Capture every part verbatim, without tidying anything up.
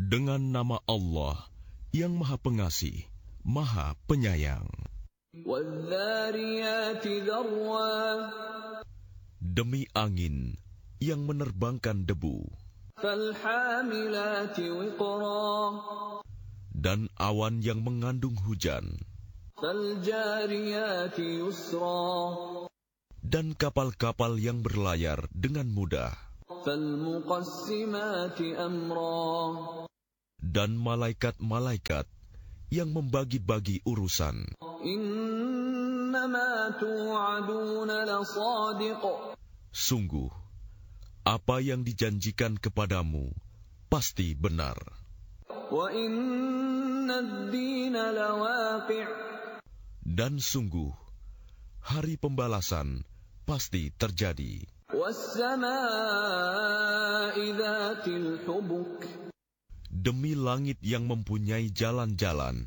Dengan nama Allah yang Maha Pengasih, Maha Penyayang. Demi angin yang menerbangkan debu, dan awan yang mengandung hujan, dan kapal-kapal yang berlayar dengan mudah, dan malaikat-malaikat yang membagi-bagi urusan. Sungguh, apa yang dijanjikan kepadamu pasti benar. Dan sungguh, hari pembalasan pasti terjadi. Demi langit yang mempunyai jalan-jalan.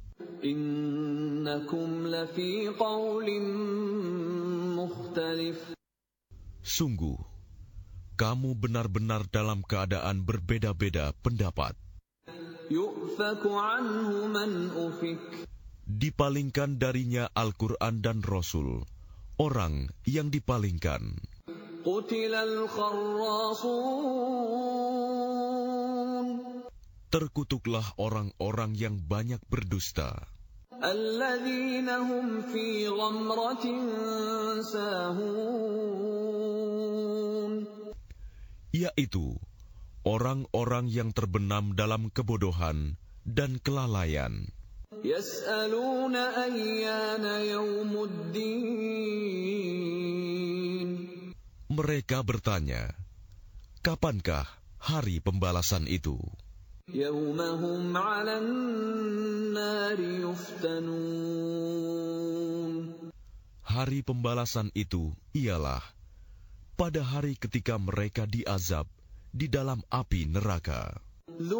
Sungguh, kamu benar-benar dalam keadaan berbeda-beda pendapat. Dipalingkan darinya Al-Quran dan Rasul, orang yang dipalingkan. Terkutuklah orang-orang yang banyak berdusta, yaitu orang-orang yang terbenam dalam kebodohan dan kelalaian. Mereka bertanya, kapankah hari pembalasan itu? Hari pembalasan itu ialah pada hari ketika mereka diazab di dalam api neraka.